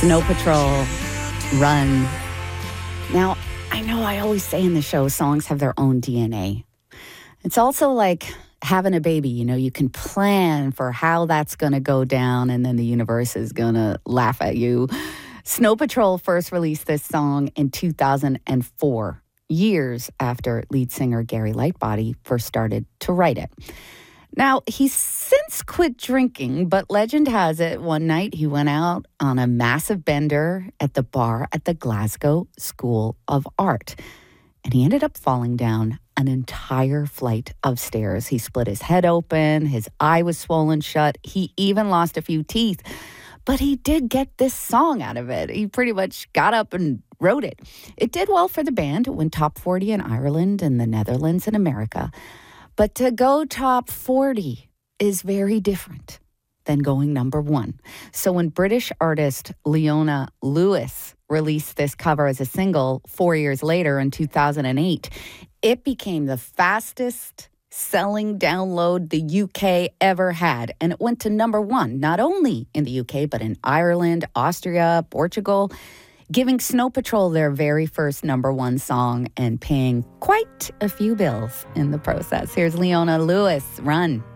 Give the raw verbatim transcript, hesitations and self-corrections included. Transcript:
Snow Patrol, Run. Now, I know I always say in the show, songs have their own D N A. It's also like having a baby. You know, you can plan for how that's going to go down, and then the universe is going to laugh at you. Snow Patrol first released this song in two thousand four, years after lead singer Gary Lightbody first started to write it. Now, he's since quit drinking, but legend has it one night he went out on a massive bender at the bar at the Glasgow School of Art. And he ended up falling down an entire flight of stairs. He split his head open, his eye was swollen shut, he even lost a few teeth. But he did get this song out of it. He pretty much got up and wrote it. It did well for the band. It went top forty in Ireland and the Netherlands and America. But to go top forty is very different than going number one. So when British artist Leona Lewis released this cover as a single four years later in two thousand eight, it became the fastest selling download the U K ever had. And it went to number one, not only in the U K, but in Ireland, Austria, Portugal, giving Snow Patrol their very first number one song and paying quite a few bills in the process. Here's Leona Lewis, Run.